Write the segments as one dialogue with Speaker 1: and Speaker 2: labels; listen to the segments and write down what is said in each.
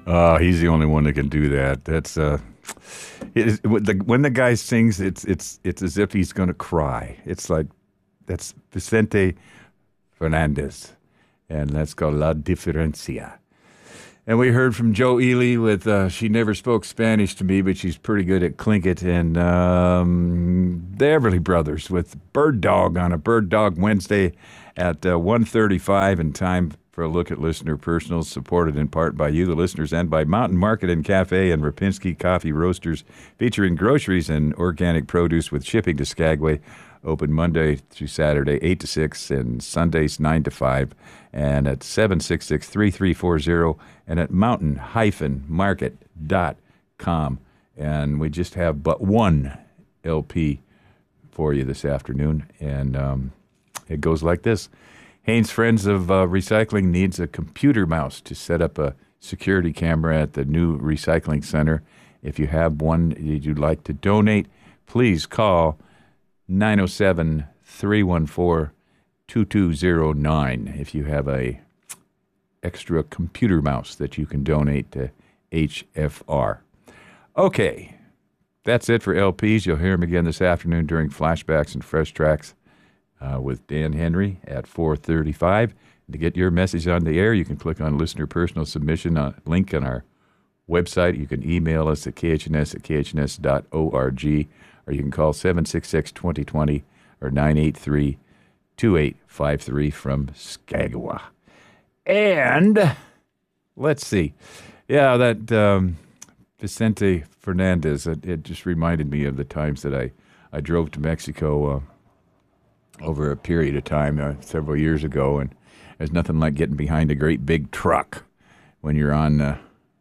Speaker 1: He's the only one that can do that. That's when the guy sings, it's as if he's going to cry. It's like that's Vicente Fernandez, and that's called La Diferencia. And we heard from Joe Ely with She Never Spoke Spanish to Me, but she's pretty good at Clinket. And the Everly Brothers with Bird Dog on a Bird Dog Wednesday at 1:35, and time for a look at listener personals, supported in part by you, the listeners, and by Mountain Market and Cafe and Rapinski Coffee Roasters, featuring groceries and organic produce with shipping to Skagway. Open Monday through Saturday, 8 to 6, and Sundays, 9 to 5, and at 766-3340, and at mountain-market.com. And we just have but one LP for you this afternoon, and it goes like this. Haynes Friends of Recycling needs a computer mouse to set up a security camera at the new recycling center. If you have one you'd like to donate, please call 907-314-2209 if you have a extra computer mouse that you can donate to HFR. Okay, that's it for LPs. You'll hear them again this afternoon during Flashbacks and Fresh Tracks with Dan Henry at 4:35. To get your message on the air, you can click on Listener Personal Submission, link on our website. You can email us at khns@khns.org, or you can call 766-2020 or 983-2853 from Skagwa. And let's see. Yeah, that Vicente Fernandez, it just reminded me of the times that I drove to Mexico over a period of time several years ago, and there's nothing like getting behind a great big truck when you're on the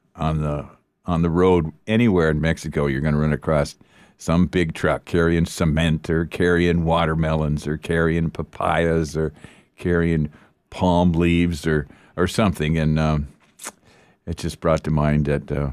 Speaker 1: road anywhere in Mexico. You're going to run across some big truck carrying cement or carrying watermelons or carrying papayas or carrying palm leaves or something. And it just brought to mind that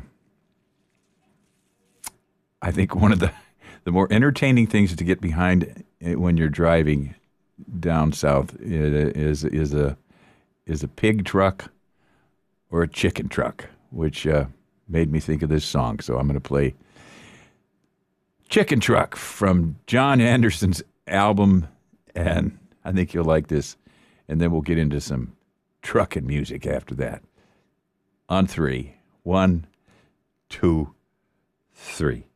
Speaker 1: I think one of the more entertaining things to get behind when you're driving down south is a pig truck or a chicken truck, which made me think of this song. So I'm going to play Chicken Truck from John Anderson's album, and I think you'll like this. And then we'll get into some trucking music after that. On 3. 1, 2, 3.